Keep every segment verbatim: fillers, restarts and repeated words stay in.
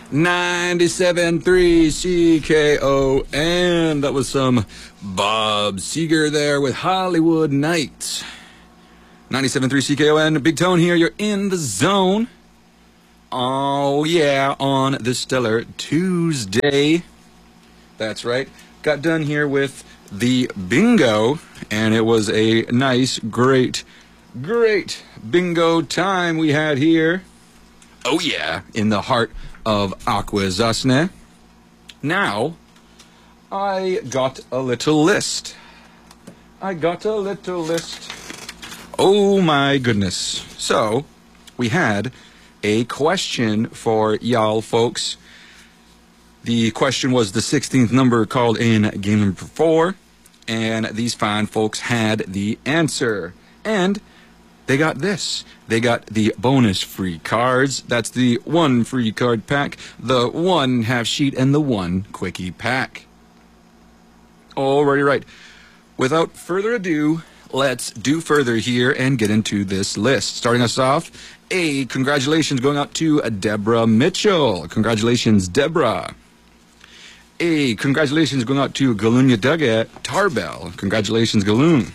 ninety-seven point three C K O, and that was some Bob Seger there with Hollywood Nights. ninety-seven point three C K O N, Big Tone here, you're in the zone. Oh yeah, on the Stellar Tuesday. That's right, got done here with the bingo, and it was a nice, great, great bingo time we had here. Oh yeah, in the heart of Akwesasne. Now, I got a little list. I got a little list. Oh my goodness. So, we had a question for y'all folks. The question was the sixteenth number called in game number four, and these fine folks had the answer. And they got this. They got the bonus free cards. That's the one free card pack, the one half sheet, and the one quickie pack. Alrighty, right. Without further ado, let's do further here and get into this list. Starting us off, a congratulations going out to Deborah Mitchell. Congratulations, Deborah. A congratulations going out to Galunya Dugat Tarbell. Congratulations, Galoon.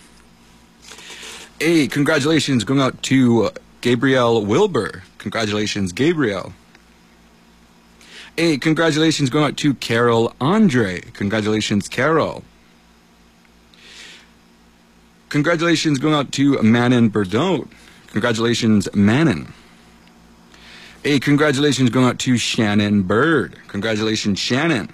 A congratulations going out to Gabrielle Wilbur. Congratulations, Gabriel. A congratulations going out to Carol Andre. Congratulations, Carol. Congratulations going out to Manon Berdot. Congratulations, Manon. A congratulations going out to Shannon Bird. Congratulations, Shannon.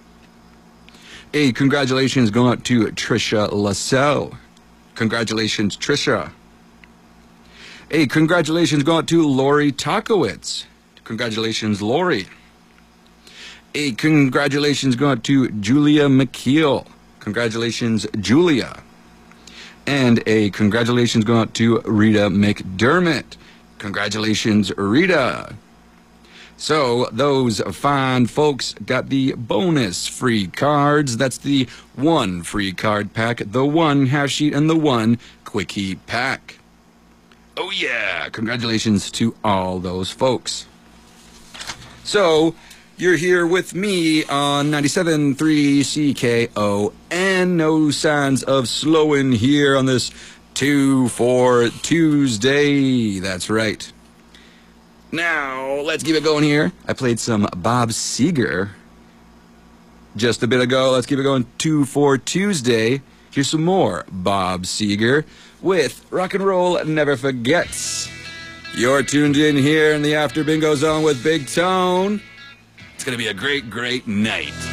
A congratulations going out to Trisha LaSalle. Congratulations, Trisha. A congratulations going out to Lori Takowitz. Congratulations, Lori. A congratulations going out to Julia McKeel. Congratulations, Julia. And a congratulations going out to Rita McDermott. Congratulations, Rita. So those fine folks got the bonus free cards. That's the one free card pack, the one half sheet, and the one quickie pack. Oh yeah, congratulations to all those folks. So you're here with me on ninety-seven point three C K O, and no signs of slowing here on this two four Tuesday. That's right. Now, let's keep it going here. I played some Bob Seger just a bit ago. Let's keep it going two four Tuesday. Here's some more Bob Seger with Rock and Roll Never Forgets. You're tuned in here in the After Bingo Zone with Big Tone. It's going to be a great, great night.